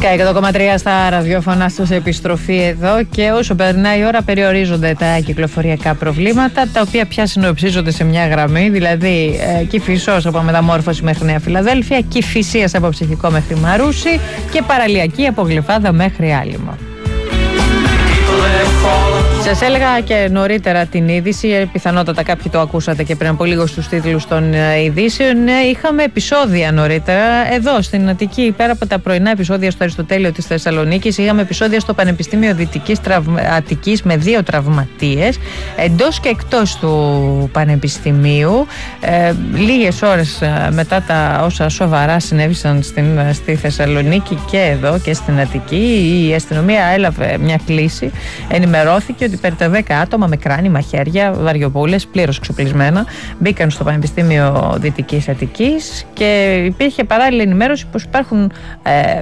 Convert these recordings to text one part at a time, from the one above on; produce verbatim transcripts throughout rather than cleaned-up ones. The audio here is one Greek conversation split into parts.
εκατό κόμμα τρία στα ραδιόφωνα σας, επιστροφή εδώ, και όσο περνάει η ώρα περιορίζονται τα κυκλοφοριακά προβλήματα, τα οποία πια συνοψίζονται σε μια γραμμή, δηλαδή ε, Κηφισός από Μεταμόρφωση μέχρι Νέα Φιλαδέλφια, Κηφισίας από Ψυχικό μέχρι Μαρούσι και Παραλιακή από Γλυφάδα μέχρι Άλυμο. Σας έλεγα και νωρίτερα την είδηση, πιθανότατα κάποιοι το ακούσατε και πριν από λίγο στους τίτλους των ειδήσεων. Είχαμε επεισόδια νωρίτερα εδώ στην Αττική. Πέρα από τα πρωινά επεισόδια στο Αριστοτέλειο της Θεσσαλονίκης, είχαμε επεισόδια στο Πανεπιστήμιο Δυτικής Αττικής με δύο τραυματίες εντός και εκτός του Πανεπιστημίου. Ε, λίγες ώρες μετά τα όσα σοβαρά συνέβησαν στην, στη Θεσσαλονίκη και εδώ και στην Αττική, η αστυνομία έλαβε μια κλήση. Ενημερώθηκε ότι περί τα δέκα άτομα με κράνη, μαχαίρια, βαριοπούλες, πλήρως εξοπλισμένα, μπήκαν στο Πανεπιστήμιο Δυτικής Αττικής και υπήρχε παράλληλη ενημέρωση πως υπάρχουν ε,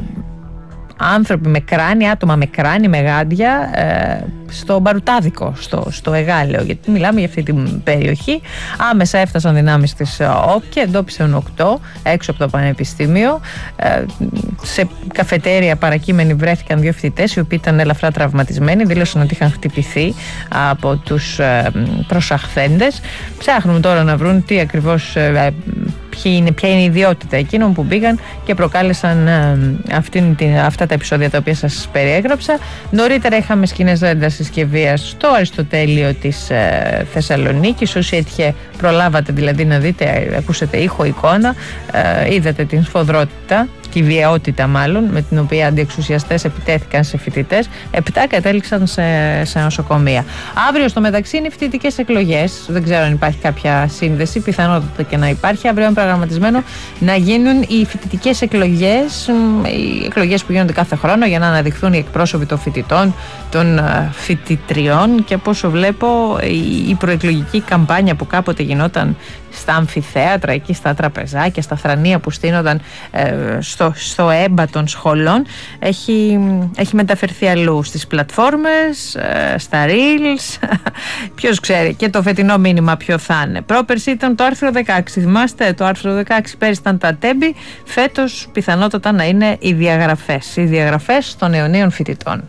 άνθρωποι με κράνη, άτομα με κράνη, με γάντια ε, στο Μπαρουτάδικο, στο, στο Εγάλεο, γιατί μιλάμε για αυτή την περιοχή. Άμεσα έφτασαν δυνάμεις της ΟΠ και εντόπισαν οκτώ έξω από το Πανεπιστήμιο. Ε, σε καφετέρια παρακείμενοι βρέθηκαν δύο φοιτητές οι οποίοι ήταν ελαφρά τραυματισμένοι, δήλωσαν ότι είχαν χτυπηθεί από τους ε, προσαχθέντες. Ψάχνουν τώρα να βρουν τι ακριβώς ε, Ποια είναι, ποια είναι η ιδιότητα εκείνων που μπήκαν και προκάλεσαν ε, αυτήν, την, αυτά τα επεισόδια τα οποία σας περιέγραψα. Νωρίτερα είχαμε σκηνές έντασης και βίας στο Αριστοτέλειο της ε, Θεσσαλονίκης. Όσοι έτυχε προλάβατε δηλαδή να δείτε, ακούσατε ήχο, εικόνα, ε, είδατε την σφοδρότητα, τη βιαιότητα μάλλον, με την οποία αντιεξουσιαστές επιτέθηκαν σε φοιτητές. Επτά κατέληξαν σε, σε νοσοκομεία. Αύριο στο μεταξύ είναι φοιτητικές εκλογές. Δεν ξέρω αν υπάρχει κάποια σύνδεση, πιθανότατα και να υπάρχει. Αύριο είναι προγραμματισμένο να γίνουν οι φοιτητικές εκλογές, οι εκλογές που γίνονται κάθε χρόνο για να αναδειχθούν οι εκπρόσωποι των φοιτητών, των φοιτητριών, και από όσο βλέπω η προεκλογική καμπάνια που κάποτε γινόταν στα αμφιθέατρα, εκεί στα τραπεζάκια, στα θρανία που στείνονταν ε, στο, στο έμπα των σχολών, έχει, έχει μεταφερθεί αλλού, στις πλατφόρμες, ε, στα reels. Ποιος ξέρει και το φετινό μήνυμα ποιο θα είναι. Πρόπερση ήταν το άρθρο δεκαέξι, θυμάστε το άρθρο δεκαέξι, πέρυσι ήταν τα τέμπη, φέτος πιθανότατα να είναι οι διαγραφές, οι διαγραφές των αιωνίων φοιτητών.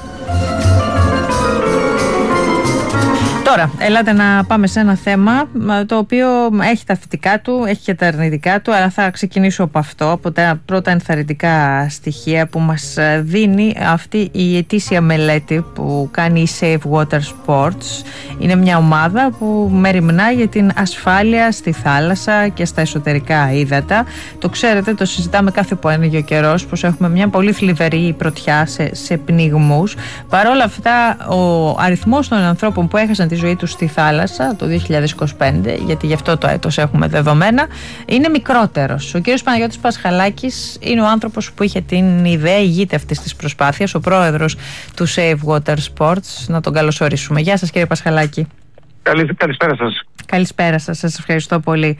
Τώρα, ελάτε να πάμε σε ένα θέμα το οποίο έχει τα θετικά του, έχει και τα αρνητικά του, αλλά θα ξεκινήσω από αυτό, από τα πρώτα ενθαρρυντικά στοιχεία που μας δίνει αυτή η ετήσια μελέτη που κάνει η Safe Water Sports. Είναι μια ομάδα που μεριμνά για την ασφάλεια στη θάλασσα και στα εσωτερικά ύδατα. Το ξέρετε, το συζητάμε κάθε που ανοίγει ο καιρός, πως έχουμε μια πολύ θλιβερή πρωτιά σε, σε πνιγμούς. Παρ' όλα αυτά, ο αριθμός των ανθρώπων που έχασαν τη ζωή τους στη θάλασσα το δύο χιλιάδες είκοσι πέντε, γιατί γι' αυτό το έτος έχουμε δεδομένα, είναι μικρότερος. Ο κύριος Παναγιώτης Πασχαλάκης είναι ο άνθρωπος που είχε την ιδέα, ηγείται αυτής της προσπάθειας, ο πρόεδρος του Safe Water Sports. Να τον καλωσορίσουμε. Γεια σας, κύριε Πασχαλάκη. Καλη, καλησπέρα σας. Καλησπέρα σας, σας ευχαριστώ πολύ.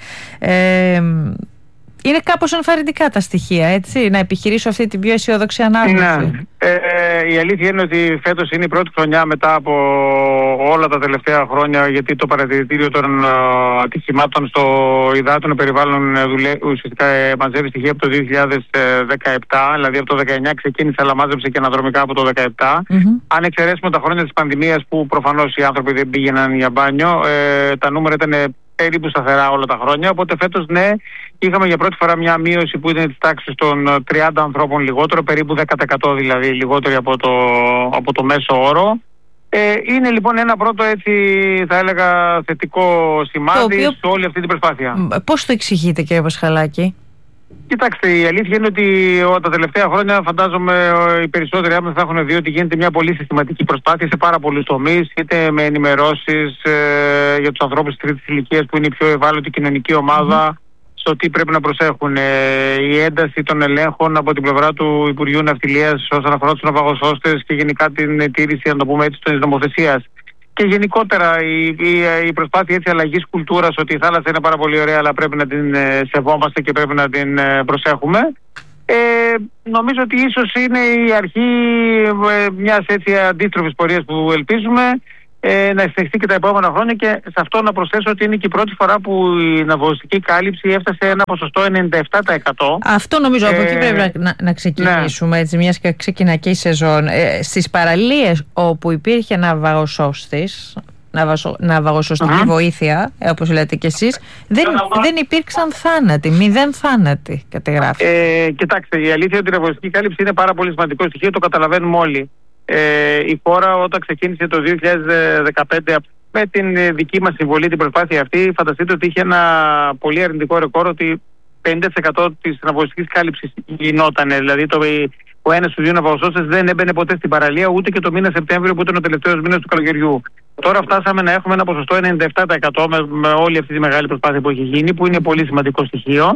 Ε, Είναι κάπως ενθαρρυντικά τα στοιχεία, έτσι, να επιχειρήσω αυτή την πιο αισιόδοξη ανάγνωση. Ναι. Ε, η αλήθεια είναι ότι φέτος είναι η πρώτη χρονιά μετά από όλα τα τελευταία χρόνια, γιατί το παρατηρητήριο των uh, ατυχημάτων στο υδάτινο περιβάλλον δουλε, ουσιαστικά ε, μαζεύει στοιχεία από το δύο χιλιάδες δεκαεπτά, δηλαδή από το δεκαεννιά ξεκίνησε, αλλά μάζεψε και αναδρομικά από το δεκαεπτά. Mm-hmm. Αν εξαιρέσουμε τα χρόνια της πανδημίας που προφανώς οι άνθρωποι δεν πήγαιναν για μπάνιο, ε, τα νούμερα ήταν περίπου σταθερά όλα τα χρόνια. Οπότε φέτος, ναι, είχαμε για πρώτη φορά μια μείωση που ήταν της τάξης των τριάντα ανθρώπων λιγότερο, περίπου δέκα τοις εκατό δηλαδή λιγότερο από το, από το μέσο όρο. Ε, είναι λοιπόν ένα πρώτο, έτσι θα έλεγα, θετικό σημάδι οποίο... σε όλη αυτή την προσπάθεια. Πώς το εξηγείτε, κύριε Πασχαλάκη? Κοιτάξτε, η αλήθεια είναι ότι τα τελευταία χρόνια φαντάζομαι οι περισσότεροι άνθρωποι θα έχουν δει ότι γίνεται μια πολύ συστηματική προσπάθεια σε πάρα πολλούς τομείς, είτε με ενημερώσεις ε, για τους ανθρώπους της τρίτης ηλικίας που είναι η πιο ευάλωτη κοινωνική ομάδα, mm. στο τι πρέπει να προσέχουν. Ε, η ένταση των ελέγχων από την πλευρά του Υπουργείου Ναυτιλίας όσον αφορά τους ναυαγοσώστες και γενικά την τήρηση, να το πούμε έτσι, της νομοθεσίας. Και γενικότερα η, η, η προσπάθεια έτσι αλλαγής κουλτούρας ότι η θάλασσα είναι πάρα πολύ ωραία, αλλά πρέπει να την ε, σεβόμαστε και πρέπει να την ε, προσέχουμε. Ε, νομίζω ότι ίσως είναι η αρχή ε, μιας έτσι αντίστροφης πορείας που ελπίζουμε. ε, να συνεχιστεί και τα επόμενα χρόνια, και σε αυτό να προσθέσω ότι είναι και η πρώτη φορά που η ναυαγοστική κάλυψη έφτασε ένα ποσοστό ενενήντα επτά τοις εκατό. Αυτό νομίζω από εκεί ε, πρέπει να, να ξεκινήσουμε, ναι. Έτσι, μιας και ξεκινά και η σεζόν. Ε, στις παραλίες όπου υπήρχε ναυαγοσώστης, ναυαγοσωστική uh-huh. βοήθεια, όπως λέτε κι εσείς, δεν, δεν υπήρξαν θάνατοι, μηδέν θάνατοι κατεγράφει. Ε, κοιτάξτε, η αλήθεια είναι ότι η ναυαγοστική κάλυψη είναι πάρα πολύ σημαντικό στοιχείο, το καταλαβαίνουμε όλοι. Ε, η χώρα όταν ξεκίνησε το δύο χιλιάδες δεκαπέντε με την δική μας συμβολή, την προσπάθεια αυτή, φανταστείτε ότι είχε ένα πολύ αρνητικό ρεκόρ ότι πενήντα τοις εκατό της ναυαγοστικής κάλυψης γινόταν. Δηλαδή το, ο ένας στους δύο ναυαγοσώστες δεν έμπαινε ποτέ στην παραλία, ούτε και το μήνα Σεπτέμβριο που ήταν ο τελευταίος μήνας του καλοκαιριού. Τώρα φτάσαμε να έχουμε ένα ποσοστό ενενήντα επτά τοις εκατό με, με όλη αυτή τη μεγάλη προσπάθεια που έχει γίνει, που είναι πολύ σημαντικό στοιχείο.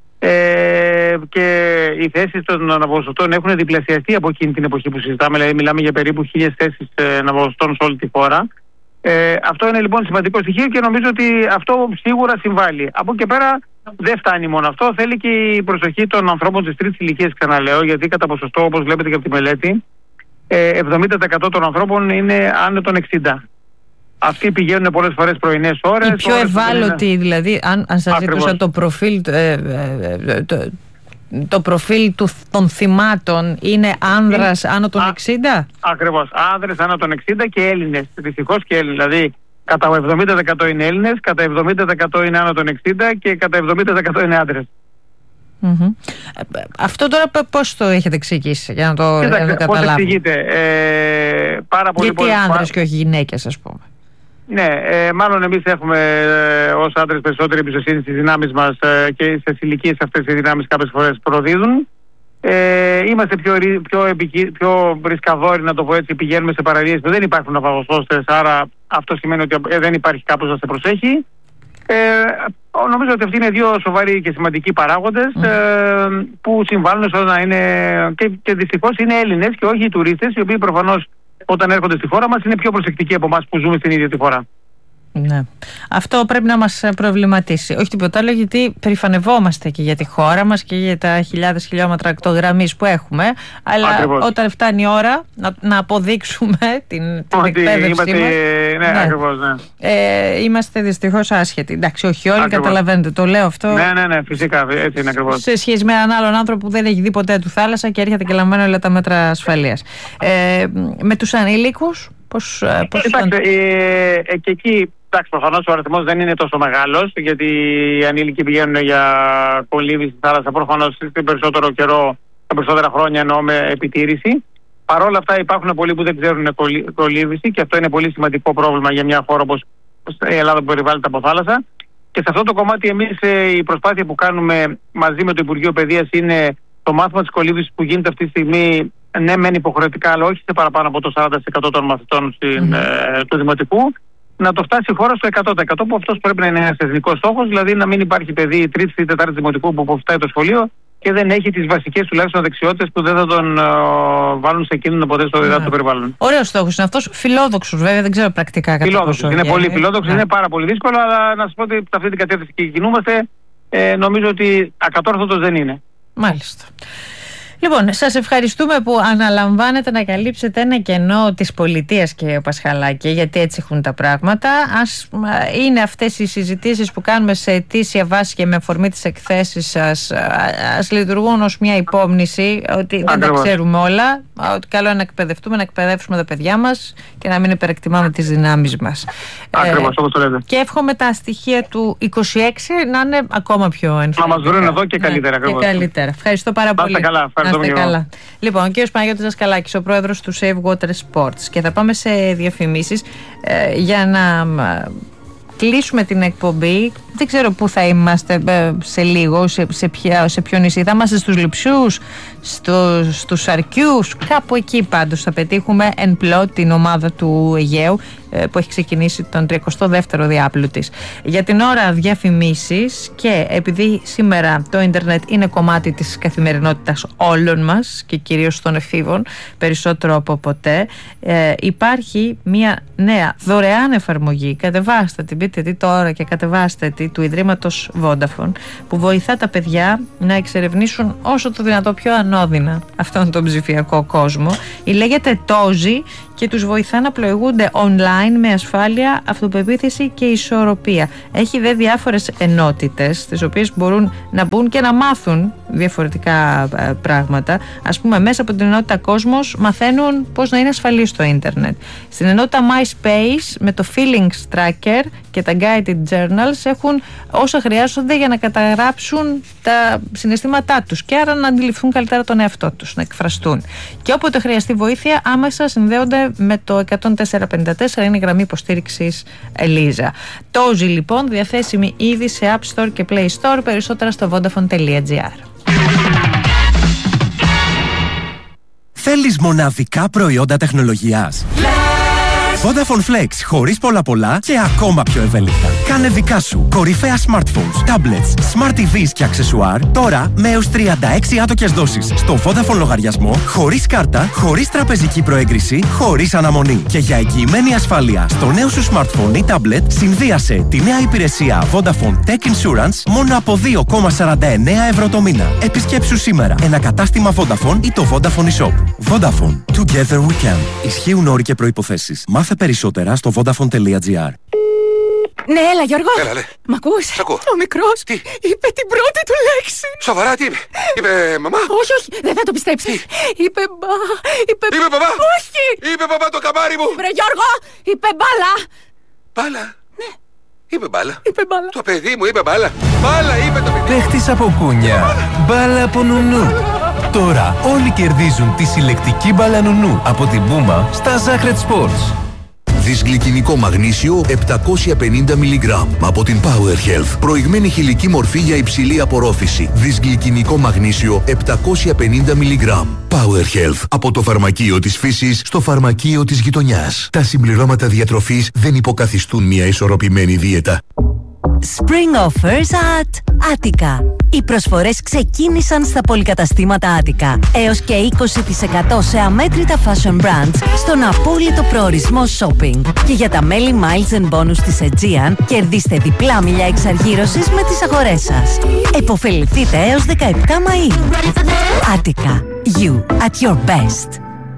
Ε, και οι θέσεις των ναυαγοσωστών έχουν διπλασιαστεί από εκείνη την εποχή που συζητάμε, δηλαδή μιλάμε για περίπου χίλιες θέσεις ε, ναυαγοσωστών σε όλη τη χώρα. Ε, αυτό είναι λοιπόν σημαντικό στοιχείο και νομίζω ότι αυτό σίγουρα συμβάλλει. Από εκεί και πέρα δεν φτάνει μόνο αυτό, θέλει και η προσοχή των ανθρώπων της τρίτης ηλικίας, ξαναλέω, γιατί κατά ποσοστό, όπως βλέπετε και από τη μελέτη, ε, εβδομήντα τοις εκατό των ανθρώπων είναι άνω των εξήντα. Αυτοί πηγαίνουν πολλές φορές πρωινές ώρες. Οι πιο ευάλωτοι, είναι... δηλαδή, αν, αν σας ζητούσα το προφίλ, ε, ε, το, το προφίλ του, των θυμάτων, είναι άνδρας είναι... άνω των Α, εξήντα? Ακριβώς, άνδρες άνω των εξήντα και Έλληνες, δυστυχώς και Έλληνες. Δηλαδή, κατά εβδομήντα τοις εκατό είναι Έλληνες, κατά εβδομήντα τοις εκατό είναι άνω των εξήντα και κατά εβδομήντα τοις εκατό είναι άντρες. Mm-hmm. Αυτό τώρα πώς το έχετε εξηγήσει, για να το, Κοίταξε, το καταλάβουμε? Πώς εξηγείται, ε, πάρα πολύ. Γιατί άνδρες πάρα... και όχι γυναίκες, ας πούμε? Ναι, ε, μάλλον εμείς έχουμε ε, ως άντρες περισσότερη εμπιστοσύνη στις δυνάμεις μας ε, και στις ηλικίες αυτές οι δυνάμεις κάποιες φορές προδίδουν. Ε, είμαστε πιο, πιο, πιο, πιο ρισκαδόροι, να το πω έτσι, πηγαίνουμε σε παραλίες που δεν υπάρχουν ναυαγοσώστες, άρα αυτό σημαίνει ότι ε, δεν υπάρχει κάποιος να σε προσέχει. Ε, νομίζω ότι αυτοί είναι δύο σοβαροί και σημαντικοί παράγοντες mm. ε, που συμβάλλουν στο να είναι, και, και δυστυχώς είναι Έλληνες και όχι οι τουρίστες, οι οποίοι προφανώς όταν έρχονται στη χώρα μας είναι πιο προσεκτικοί από εμάς που ζούμε στην ίδια τη χώρα. Ναι. Αυτό πρέπει να μας προβληματίσει. Όχι τίποτα άλλο, γιατί περηφανευόμαστε και για τη χώρα μας και για τα χιλιάδες χιλιόμετρα ακτογραμμής που έχουμε. Αλλά ακριβώς, όταν φτάνει η ώρα να, να αποδείξουμε την, την εκπαίδευση είμαστε, μας. Ναι, ναι. Ακριβώς, ναι. Ε, είμαστε δυστυχώς άσχετοι. Εντάξει, όχι όλοι, ακριβώς, καταλαβαίνετε. Το λέω αυτό. Ναι, ναι, ναι, φυσικά. Έτσι είναι ακριβώς. Σε σχέση με έναν άλλον άνθρωπο που δεν έχει δει ποτέ του θάλασσα και έρχεται και λαμβάνει όλα τα μέτρα ασφαλείας. Ε, με τους ανήλικους, πώς. πώς Κοιτάξτε, ε, ε, και εκεί. Εντάξει, προφανώς ο αριθμός δεν είναι τόσο μεγάλος, γιατί οι ανήλικοι πηγαίνουν για κολύμβηση στη θάλασσα προφανώς στην περισσότερο καιρό, τα περισσότερα χρόνια εννοώ με επιτήρηση. Παρ' όλα αυτά υπάρχουν πολλοί που δεν ξέρουν κολύμβηση και αυτό είναι πολύ σημαντικό πρόβλημα για μια χώρα όπως η Ελλάδα που περιβάλλεται από θάλασσα. Και σε αυτό το κομμάτι εμείς η προσπάθεια που κάνουμε μαζί με το Υπουργείο Παιδείας είναι το μάθημα της κολύμβησης που γίνεται αυτή τη στιγμή, ναι μεν υποχρεωτικά, αλλά όχι σε παραπάνω από το σαράντα τοις εκατό των μαθητών στην, mm. ε, του Δημοτικού, να το φτάσει η χώρα στο εκατό τοις εκατό, που αυτός πρέπει να είναι ένας εθνικός στόχος, δηλαδή να μην υπάρχει παιδί τρίτης ή τετάρτης δημοτικού που αποφυτάει το σχολείο και δεν έχει τις βασικές τουλάχιστον δεξιότητες που δεν θα τον uh, βάλουν σε κίνδυνο ποτέ στο διδάτο περιβάλλον. Ωραίος στόχος είναι αυτός, φιλόδοξος βέβαια, δεν ξέρω πρακτικά κατά πόσο. Είναι πολύ φιλόδοξος, είναι πάρα πολύ δύσκολο, αλλά να σας πω ότι σε αυτή την κατεύθυνση και κινούμαστε, ε, νομίζω ότι ακατόρθωτος δεν είναι. Μάλιστα. Λοιπόν, σας ευχαριστούμε που αναλαμβάνετε να καλύψετε ένα κενό της πολιτείας, κύριε Πασχαλάκη, γιατί έτσι έχουν τα πράγματα. Ας είναι αυτές οι συζητήσεις που κάνουμε σε ετήσια βάση και με αφορμή τις εκθέσεις σας, ας λειτουργούν ως μια υπόμνηση ότι δεν Ακριβώς. τα ξέρουμε όλα, ότι καλό είναι να εκπαιδευτούμε, να εκπαιδεύσουμε τα παιδιά μας και να μην υπερεκτιμάμε τις δυνάμεις μας. Ακριβώς, όπως το λέτε. Και εύχομαι τα στοιχεία του είκοσι έξι να είναι ακόμα πιο ενθαρρυντικά. Να μας βρουν εδώ και καλύτερα. Ναι, και καλύτερα. Ευχαριστώ πάρα πολύ. Να είστε καλά. Να είστε καλά. Λοιπόν, ο κύριος Παναγιώτης Δασκαλάκης, ο πρόεδρος του Save Water Sports. Και θα πάμε σε διαφημίσεις ε, για να ε, κλείσουμε την εκπομπή. Δεν ξέρω πού θα είμαστε ε, σε λίγο, σε, σε, ποια, σε ποιο νησί. Θα είμαστε στους Λειψούς, στο, στους Αρκιούς, κάπου εκεί πάντως θα πετύχουμε εν πλώ την ομάδα του Αιγαίου ε, που έχει ξεκινήσει τον τριακοστό δεύτερο διάπλου της. Για την ώρα διαφημίσεις, και επειδή σήμερα το ίντερνετ είναι κομμάτι της καθημερινότητας όλων μας και κυρίως των εφήβων περισσότερο από ποτέ, ε, υπάρχει μια νέα δωρεάν εφαρμογή. Κατεβάστε την, πείτε τι τώρα και κατεβάστε τη, του Ιδρύματος Vodafone, που βοηθά τα παιδιά να εξερευνήσουν όσο το δυνατό πιο ανώδυνα αυτόν τον ψηφιακό κόσμο. Η λέγεται Τόζι και τους βοηθά να πλοηγούνται online online με ασφάλεια, αυτοπεποίθηση και ισορροπία. Έχει δε διάφορες ενότητες, τις οποίες μπορούν να μπουν και να μάθουν διαφορετικά πράγματα. Ας πούμε, μέσα από την ενότητα Κόσμος μαθαίνουν πώς να είναι ασφαλείς στο ίντερνετ. Στην ενότητα MySpace, με το Feelings Tracker και τα Guided Journals, έχουν όσα χρειάζονται για να καταγράψουν τα συναισθήματά τους και άρα να αντιληφθούν καλύτερα τον εαυτό τους, να εκφραστούν. Και όποτε χρειαστεί βοήθεια, άμεσα συνδέονται με το εκατόν τέσσερα πενήντα τέσσερα, είναι η γραμμή υποστήριξης Ελίζα. Τόζι λοιπόν, διαθέσιμη ήδη σε App Store και Play Store, περισσότερα στο vodafone τελεία gr. Θέλεις μοναδικά προϊόντα τεχνολογίας? Vodafone Flex, χωρίς πολλά πολλά και ακόμα πιο ευέλικτα. Κάνε δικά σου κορυφαία smartphones, tablets, smart τι βις και αξεσουάρ τώρα με έως τριάντα έξι άτοκες δόσεις στο Vodafone λογαριασμό, χωρίς κάρτα, χωρίς τραπεζική προέγκριση, χωρίς αναμονή. Και για εγγυημένη ασφάλεια στο νέο σου smartphone ή tablet, συνδύασε τη νέα υπηρεσία Vodafone Tech Insurance μόνο από δύο κόμμα σαράντα εννέα ευρώ το μήνα. Επισκέψου σήμερα ένα κατάστημα Vodafone ή το Vodafone eShop. Vodafone. Together we can. Ισχύουν όροι και προϋποθέσεις. Μάθε περισσότερα στο vodafone τελεία gr. Ναι, έλα Γιώργο. Έλα, ναι. Μ' ακούς? Σ' ακούω. Ο μικρός Τι? είπε την πρώτη του λέξη. Σοβαρά, τι είπε? Είπε μαμά? Όχι, όχι, δεν θα το πιστέψεις. Είπε μπα... Είπε, είπε μπαμπά? Όχι. Είπε μπαμπά το καμάρι μου. Βρε Γιώργο, είπε μπάλα. Μπάλα? Ναι. Είπε μπάλα. Είπε μπάλα. Το παιδί μου είπε μπάλα. Μπάλα είπε το παιδί. Παίχτης από κούνια. Μπάλα από νουνού. Τώρα όλοι κερδίζουν τη συλλεκτική μπάλα νουνού από την Puma στα Zacred Sports. Δυσγλυκινικό μαγνήσιο επτακόσια πενήντα μιλιγκράμμ από την Power Health. Προηγμένη χηλική μορφή για υψηλή απορρόφηση. Δυσγλυκινικό μαγνήσιο επτακόσια πενήντα μιλιγκράμμ. Power Health. Από το φαρμακείο της φύσης στο φαρμακείο της γειτονιάς. Τα συμπληρώματα διατροφής δεν υποκαθιστούν μια ισορροπημένη δίαιτα. Spring offers at Attica. Οι προσφορές ξεκίνησαν στα πολυκαταστήματα Attica. Έως και είκοσι τοις εκατό σε αμέτρητα fashion brands στον απόλυτο προορισμό shopping. Και για τα μέλη Miles and Bonus της Aegean, κερδίστε διπλά μίλια εξαργύρωσης με τις αγορές σας. Εποφεληθείτε έως δεκαεπτά Μαΐου. Attica. You at your best.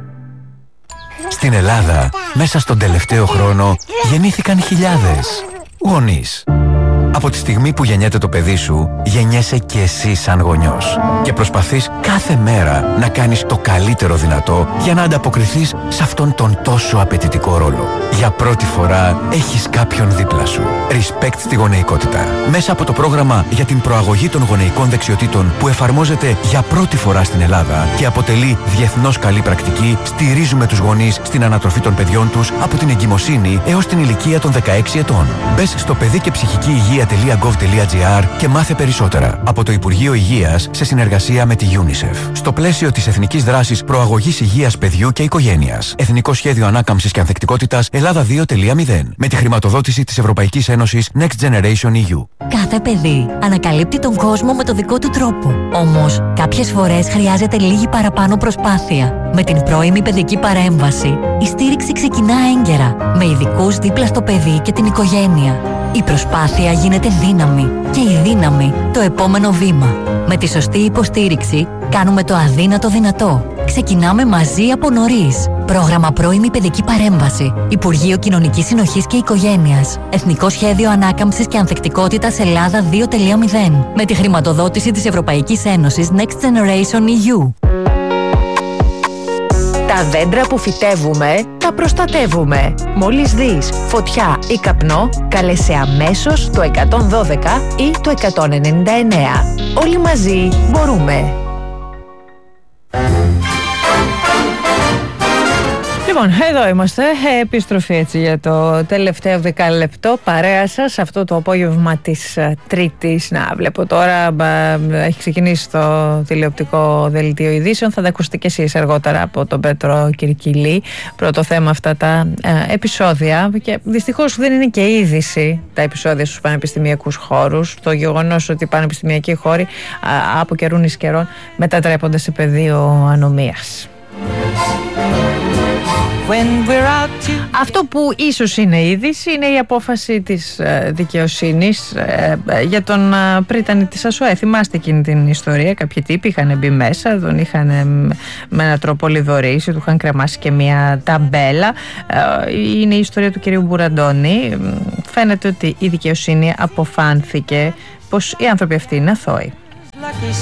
Στην Ελλάδα, μέσα στον τελευταίο χρόνο, γεννήθηκαν χιλιάδες γονείς. Από τη στιγμή που γεννιέται το παιδί σου, γεννιέσαι και εσύ σαν γονιός. Και προσπαθείς κάθε μέρα να κάνεις το καλύτερο δυνατό για να ανταποκριθείς σε αυτόν τον τόσο απαιτητικό ρόλο. Για πρώτη φορά έχεις κάποιον δίπλα σου. Respect στη γονεϊκότητα. Μέσα από το πρόγραμμα για την προαγωγή των γονεϊκών δεξιοτήτων που εφαρμόζεται για πρώτη φορά στην Ελλάδα και αποτελεί διεθνώς καλή πρακτική, στηρίζουμε τους γονείς στην ανατροφή των παιδιών τους από την εγκυμοσύνη έως την ηλικία των δεκαέξι ετών. Μπες στο παιδί και ψυχική υγεία τελεία gov τελεία gr και μάθε περισσότερα από το Υπουργείο Υγείας σε συνεργασία με τη UNICEF. Στο πλαίσιο της Εθνικής Δράσης Προαγωγής Υγείας Παιδιού και Οικογένειας. Εθνικό Σχέδιο Ανάκαμψης και Ανθεκτικότητας Ελλάδα δύο τελεία μηδέν. Με τη χρηματοδότηση της Ευρωπαϊκής Ένωσης Next Generation ι γιου. Κάθε παιδί ανακαλύπτει τον κόσμο με το δικό του τρόπο. Όμως, κάποιες φορές χρειάζεται λίγη παραπάνω προσπάθεια. Με την πρώιμη παιδική παρέμβαση, η στήριξη ξεκινά έγκαιρα, με ειδικούς δίπλα στο παιδί και την οικογένεια. Η προσπάθεια γίνεται δύναμη και η δύναμη το επόμενο βήμα. Με τη σωστή υποστήριξη κάνουμε το αδύνατο δυνατό. Ξεκινάμε μαζί από νωρίς. Πρόγραμμα Πρώιμη Παιδική Παρέμβαση. Υπουργείο Κοινωνικής Συνοχής και Οικογένειας. Εθνικό Σχέδιο Ανάκαμψης και Ανθεκτικότητας Ελλάδα δύο τελεία μηδέν. Με τη χρηματοδότηση της Ευρωπαϊκής Ένωσης Next Generation ι γιου. Τα δέντρα που φυτεύουμε, τα προστατεύουμε. Μόλις δεις φωτιά ή καπνό, καλέσαι αμέσως το εκατόν δώδεκα ή το εκατόν ενενήντα εννέα. Όλοι μαζί μπορούμε. Λοιπόν, εδώ είμαστε, επιστροφή έτσι για το τελευταίο δεκάλεπτο παρέα σας αυτό το απόγευμα της Τρίτης. Να, βλέπω τώρα έχει ξεκινήσει το τηλεοπτικό δελτίο ειδήσεων, θα τα ακούσετε και εσείς αργότερα από τον Πέτρο Κυρκυλή. Πρώτο θέμα αυτά τα ε, επεισόδια, και δυστυχώς δεν είναι και είδηση τα επεισόδια στους πανεπιστημιακούς χώρους. Το γεγονός ότι οι πανεπιστημιακοί χώροι α, από καιρούν εις καιρών μετατρέπονται σε πεδίο ανομίας. Αυτό που ίσως είναι είδηση είναι η απόφαση της ε, δικαιοσύνης ε, ε, για τον ε, πρίτανη της ΑΣΟΕ. Θυμάστε εκείνη την ιστορία, κάποιοι τύποι είχαν μπει μέσα, τον είχαν ε, με έναν τρόπο λιδωρήσει, του είχαν κρεμάσει και μια ταμπέλα. Ε, είναι η ιστορία του κυρίου Μπουραντώνη. Φαίνεται ότι η δικαιοσύνη αποφάνθηκε πως οι άνθρωποι αυτοί είναι αθώοι.